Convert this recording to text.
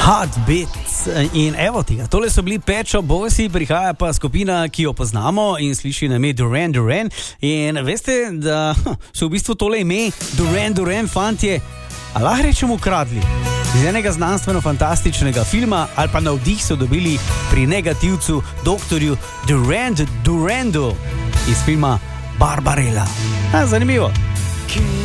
Heartbeats in evo tega. Tole so bili Pet Shop Boysi, prihaja pa skupina, ki jo poznamo in sliši na ime Duran Duran. In veste, da so v bistvu tole ime Duran Duran fantje, a lahko rečemo ukradli iz enega znanstveno-fantastičnega filma ali pa navdih so dobili pri negativcu doktorju Durandu iz filma Barbarella. Zanimivo.